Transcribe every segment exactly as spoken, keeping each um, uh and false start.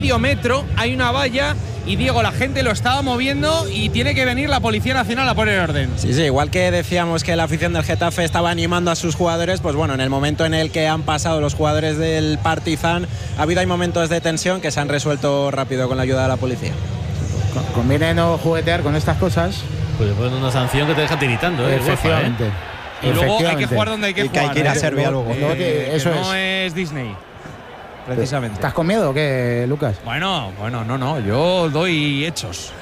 medio metro hay una valla y Diego, la gente lo estaba moviendo y tiene que venir la Policía Nacional a poner orden. Sí, sí, igual que decíamos que la afición del Getafe estaba animando a sus jugadores, pues bueno, en el momento en el que han pasado los jugadores del Partizan, ha habido ahí momentos de tensión que se han resuelto rápido con la ayuda de la policía. Conviene no juguetear con estas cosas. Pues ponen una sanción que te deja tiritando, ¿eh? Efectivamente. UEFA, ¿eh? Y luego hay que jugar donde hay que y jugar. Que hay que ir a Serbia ¿eh? luego. Eh, que eso que no es. es Disney. Precisamente. ¿Estás con miedo o qué, Lucas? Bueno, bueno, no, no. Yo doy hechos.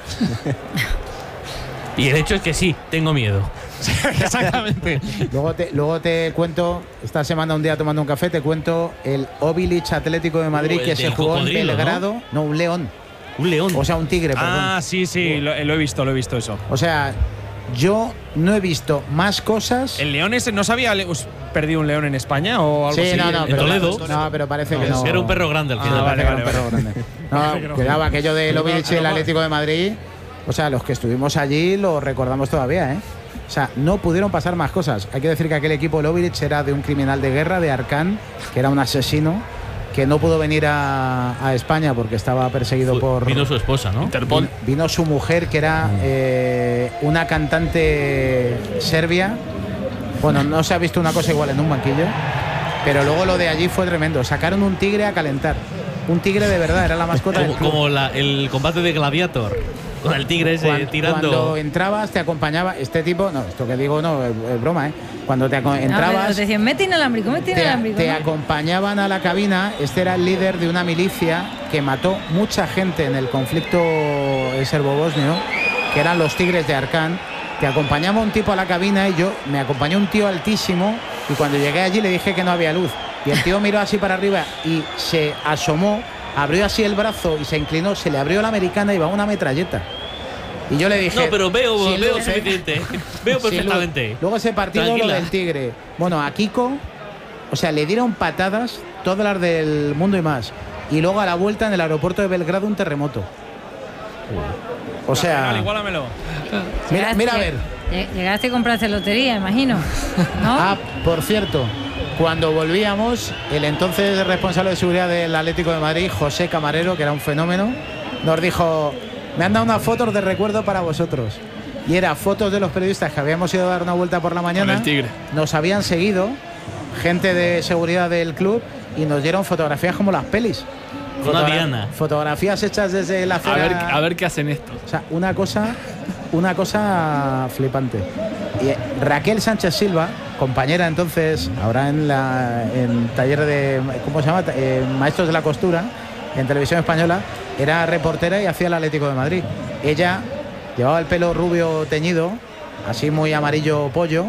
Y el hecho es que sí, tengo miedo. Exactamente. luego, te, luego te cuento, esta semana un día tomando un café, te cuento el Ovilich Atlético de Madrid Uh, que se jugó en Belgrado. ¿no? no, un león. Un león. O sea, un tigre, perdón. Ah, sí, sí, lo, lo he visto, lo he visto eso. O sea, yo no he visto más cosas. ¿El león ese no se había perdido un león en España o algo sí, así? no, no, en pero, Toledo. no, pero parece No, que no. Era un perro grande al Ah, final. vale, vale, un perro grande. No, cuidado, aquello del Ovilich y el Atlético de Madrid. O sea, los que estuvimos allí lo recordamos todavía, ¿eh? O sea, no pudieron pasar más cosas. Hay que decir que aquel equipo, el Ovilich, era de un criminal de guerra, de Arcán, que era un asesino, que no pudo venir a, a España porque estaba perseguido Fue, por… Vino su esposa, ¿no? Interpol. Vino, vino su mujer, que era eh, una cantante serbia. Bueno, no se ha visto una cosa igual en un banquillo. Pero luego lo de allí fue tremendo. Sacaron un tigre a calentar. Un tigre de verdad, era la mascota del Como, club. como la, el combate de Gladiator. Con el tigre ese Cuando, tirando. cuando entrabas, te acompañaba este tipo. No, esto que digo no, es, es broma, ¿eh? Cuando te aco- No, pero entrabas, te decían, mete inalámbrico, mete te, inalámbrico. te ¿no? acompañaban a la cabina. Este era el líder de una milicia que mató mucha gente en el conflicto serbo-bosnio, que eran los Tigres de Arcán. Te acompañaba un tipo a la cabina y yo me acompañó un tío altísimo y cuando llegué allí le dije que no había luz. Y el tío miró así para arriba y se asomó, abrió así el brazo y se inclinó, se le abrió la americana y va una metralleta. Y yo le dije… No, pero veo, sin veo luz, ¿eh? suficiente. Veo Sin perfectamente. luz. Luego ese partido, Tranquila. lo del Tigre. Bueno, a Kiko, o sea, le dieron patadas, todas las del mundo y más. Y luego a la vuelta en el aeropuerto de Belgrado un terremoto. O sea, Igualamelo. mira, mira a ver. Llegaste a comprarte lotería, imagino. ¿No? Ah, por cierto, cuando volvíamos, el entonces responsable de seguridad del Atlético de Madrid, José Camarero, que era un fenómeno, nos dijo: me han dado unas fotos de recuerdo para vosotros. Y era fotos de los periodistas que habíamos ido a dar una vuelta por la mañana. Con el tigre. Nos habían seguido, gente de seguridad del club, y nos dieron fotografías como las pelis. Una Fotogra- diana. Fotografías hechas desde la A acera. ver, a ver qué hacen estos. O sea, una cosa, una cosa flipante. Y eh, Raquel Sánchez Silva, compañera entonces, ahora en la en taller de, ¿cómo se llama? Eh, Maestros de la Costura, en Televisión Española, era reportera y hacía el Atlético de Madrid. Ella llevaba el pelo rubio teñido, así muy amarillo pollo.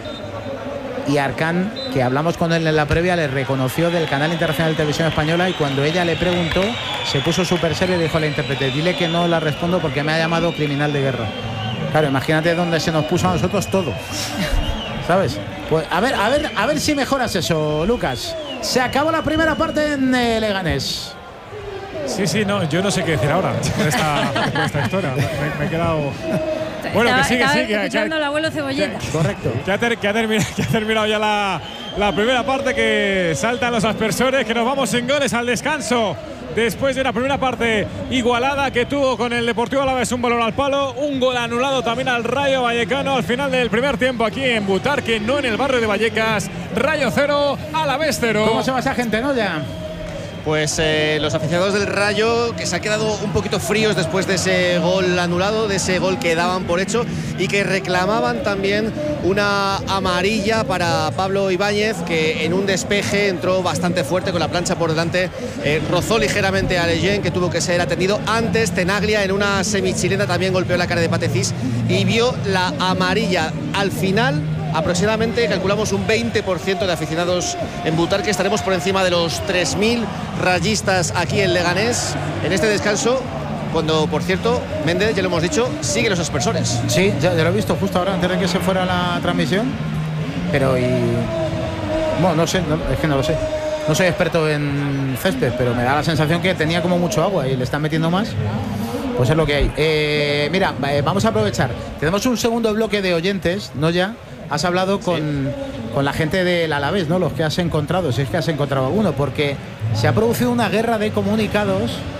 Y Arcán, que hablamos con él en la previa, le reconoció del canal internacional de Televisión Española y cuando ella le preguntó, se puso súper serio y dijo a la intérprete: dile que no la respondo porque me ha llamado criminal de guerra. Claro, imagínate dónde se nos puso a nosotros todo. ¿Sabes? Pues a ver, a ver, a ver si mejoras eso, Lucas. Se acabó la primera parte en eh, Leganés. Sí, sí, no, yo no sé qué decir ahora con esta, con esta historia. Me, me he quedado… Bueno, que Estaba- sigue, estaba sigue. que- escuchando al abuelo Cebolleta. Correcto. Que ha, ter- que ha terminado, que ha terminado ya la, la primera parte, que saltan los aspersores, que nos vamos en goles al descanso. Después de una primera parte igualada que tuvo con el Deportivo Alavés, un balón al palo, un gol anulado también al Rayo Vallecano al final del primer tiempo aquí en Butarque, no en el barrio de Vallecas. Rayo cero, Alavés cero. ¿Cómo se va esa gente, no? Ya. Pues eh, los aficionados del Rayo, que se han quedado un poquito fríos después de ese gol anulado, de ese gol que daban por hecho y que reclamaban también una amarilla para Pablo Ibáñez, que en un despeje entró bastante fuerte con la plancha por delante, eh, rozó ligeramente a Leyen, que tuvo que ser atendido. Antes Tenaglia en una semichilena también golpeó la cara de Patecís y vio la amarilla al final. Aproximadamente calculamos un veinte por ciento de aficionados en Butarque. Estaremos por encima de los tres mil rayistas aquí en Leganés en este descanso, cuando, por cierto, Méndez, ya lo hemos dicho, sigue los aspersores. Sí, ya, ya lo he visto justo ahora antes de que se fuera la transmisión. Pero y… Bueno, no sé, no, es que no lo sé. No soy experto en césped, pero me da la sensación que tenía como mucho agua y le están metiendo más. Pues es lo que hay. Eh, mira, eh, vamos a aprovechar. Tenemos un segundo bloque de oyentes, ¿no ya? Has hablado con, sí. con la gente del Alavés, ¿no? Los que has encontrado, si es que has encontrado alguno, porque se ha producido una guerra de comunicados